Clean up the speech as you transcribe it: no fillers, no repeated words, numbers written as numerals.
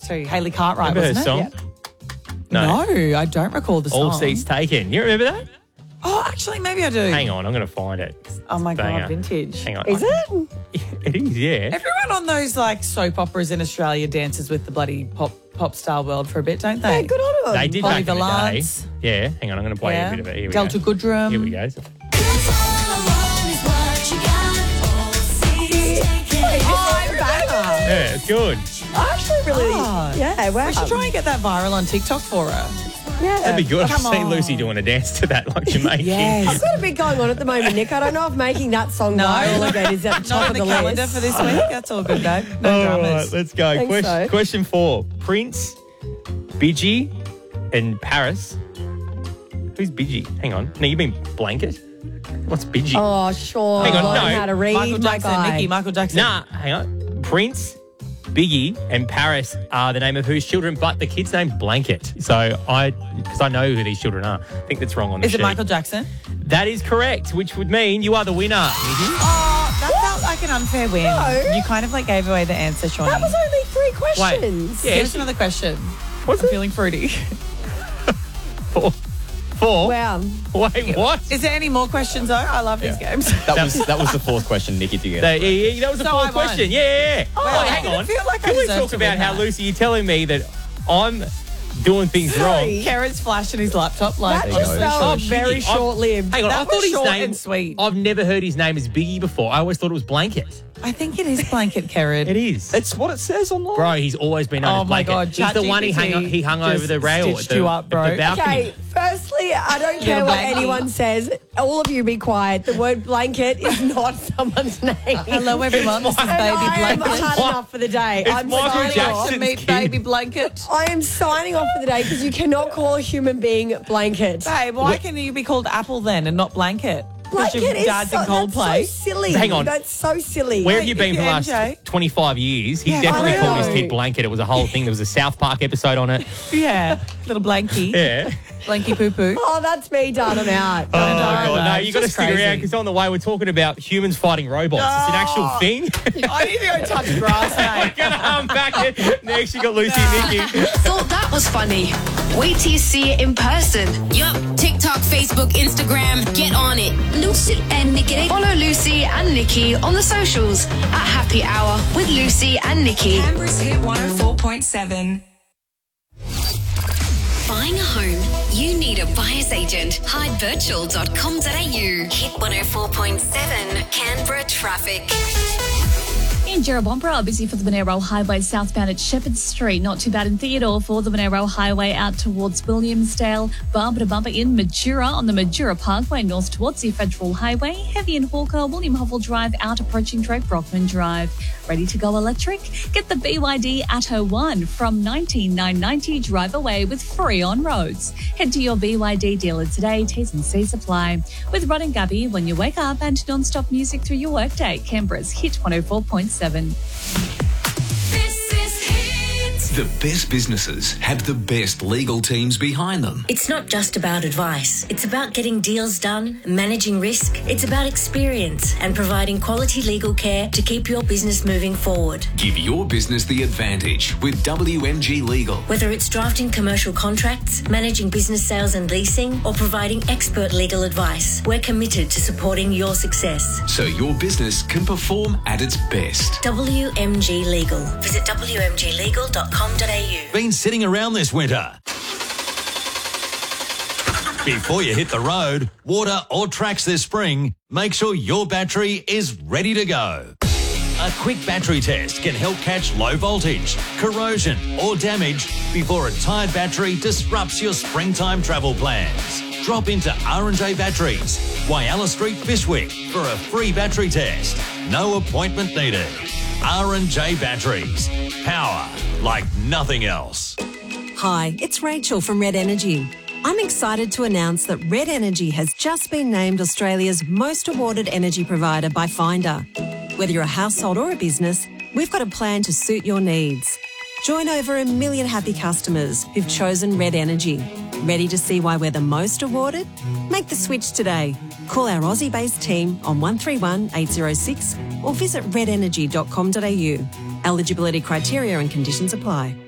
Sorry, Hayley Cartwright, Remember her wasn't song? it? No. No, I don't recall the song. All Seats Taken. You remember that? Oh, actually, maybe I do. Hang on, I'm going to find it. Oh, my Banger. God, vintage. Hang on. Is it? It is, yeah. Everyone on those, like, soap operas in Australia dances with the bloody pop star world for a bit, don't they? Yeah, good on them. They did Bobby back in the day. Valance. Yeah, hang on, I'm going to play a bit of it. Here we Delta go. Goodrum. Here we go. Yeah, it's good. I actually really, yeah, wow. We should try and get that viral on TikTok for her. Yeah. That'd be good. I've Come seen on. Lucy doing a dance to that like Jamaican. Yes. I've got a bit going on at the moment, Nick. I don't know if making that song viral again is at the top Not on of the the calendar list. for this week. That's all good, babe. No All dramas. right, let's go. Think so. Question 4. Prince, Biggie, and Paris. Who's Biggie? Hang on. No, you mean Blanket? What's Biggie? Oh, sure. Hang on, I no. know how to read, Michael my Jackson, guy. Nicki, Michael Jackson. Nah, hang on. Prince, Biggie, and Paris are the name of whose children, but the kid's name's Blanket. So because I know who these children are. I think that's wrong on the Is sheet. it Michael Jackson? That is correct, which would mean you are the winner, Nikki. Oh, that felt like an unfair win. No. You kind of like gave away the answer, Shawnee. That was only 3 questions. Yeah. Give us another question. What's I'm it? feeling fruity. 4. Wow. Wait, what? Is there any more questions, though? I love these games. That was the fourth question, Nikki, to get. That was the So fourth I won. question. Yeah. Wow, Oh, I hang didn't on. feel like I Can we deserved talk to about win how, that. Lucy, you're telling me that I'm doing things wrong? Karen's flashing his laptop like, That just honestly, felt Biggie. very I've- short-lived. Hang on, That I thought was his short name. and sweet. I've never heard his name as Biggie before. I always thought it was Blanket. I think it is Blanket, Karen. It is. It's what it says online. Bro, he's always been known Oh as my Blanket. God, He's the one he ChatGPT hung over just the rail stitched you up, bro. at the balcony. Okay, firstly, I don't care what blankie. anyone says. All of you be quiet. The word blanket is not someone's name. Hello, everyone. This is And Baby I am Blanket. had enough for the day. It's I'm Michael signing Jackson. off. To meet kid. Baby Blanket. I am signing off for the day because you cannot call a human being blanket. Babe, why can you be called Apple then and not Blanket? Because Blanket your is dad's in that's Coldplay. so silly. Hang on. That's so silly. Where have you been for the MJ? last 25 years? He Yeah, definitely I called his know. kid Blanket. It was a whole thing. There was a South Park episode on it. Yeah, little Blanky. Yeah. Blanky poo poo. Oh, that's me done. I'm out. Oh, God. No, it's you got to just stick crazy. around because on the way we're talking about humans fighting robots. It's an actual thing. I need to go touch grass, mate. I'm back. Next, you got Lucy and Nikki. Thought that was funny. Wait till you see it in person. Yup, TikTok, Facebook, Instagram, get on it. Lucy and Nikki. Follow Lucy and Nikki on the socials at Happy Hour with Lucy and Nikki. Canberra's Hit 104.7. Buying a home, you need a buyer's agent. Hidevirtual.com.au. Hit 104.7 Canberra traffic. In Jerrabomberra, busy for the Monaro Highway southbound at Shepherd Street. Not too bad in Theodore for the Monaro Highway out towards Williamsdale. Bumper to bumper in Majura on the Majura Parkway north towards the Federal Highway. Heavy in Hawker, William Hovell Drive out approaching Drake Brockman Drive. Ready to go electric? Get the BYD Atto 1 from $19,990 drive away with free on roads. Head to your BYD dealer today. T's and C's apply. With Rod and Gabby when you wake up and non-stop music through your workday. Canberra's Hit 104.7. This is Hit. The best businesses have the best legal teams behind them. It's not just about advice. It's about getting deals done, managing risk. It's about experience and providing quality legal care to keep your business moving forward. Give your business the advantage with WMG Legal. Whether it's drafting commercial contracts, managing business sales and leasing, or providing expert legal advice, we're committed to supporting your success. So your business can perform at its best. WMG Legal. Visit wmglegal.com.au. Been sitting around this winter? Before you hit the road, water or tracks this spring, make sure your battery is ready to go. A quick battery test can help catch low voltage, corrosion or damage before a tired battery disrupts your springtime travel plans. Drop into R&J Batteries, Whyalla Street, Bishwick for a free battery test. No appointment needed. R&J Batteries. Power like nothing else. Hi, it's Rachel from Red Energy. I'm excited to announce that Red Energy has just been named Australia's most awarded energy provider by Finder. Whether you're a household or a business, we've got a plan to suit your needs. Join over 1 million happy customers who've chosen Red Energy. Ready to see why we're the most awarded? Make the switch today. Call our Aussie-based team on 131 806 or visit redenergy.com.au. Eligibility criteria and conditions apply.